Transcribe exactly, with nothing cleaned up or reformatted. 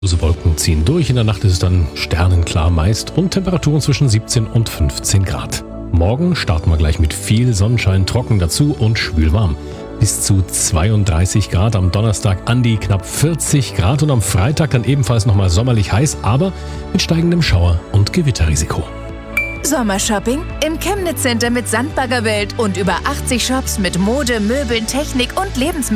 Diese Wolken ziehen durch. In der Nacht ist es dann sternenklar meist und Temperaturen zwischen siebzehn und fünfzehn Grad. Morgen starten wir gleich mit viel Sonnenschein, trocken dazu und schwülwarm. Bis zu zweiunddreißig Grad am Donnerstag, an die knapp vierzig Grad und am Freitag dann ebenfalls nochmal sommerlich heiß, aber mit steigendem Schauer- und Gewitterrisiko. Sommershopping im Chemnitz Center mit Sandbaggerwelt und über achtzig Shops mit Mode, Möbeln, Technik und Lebensmitteln.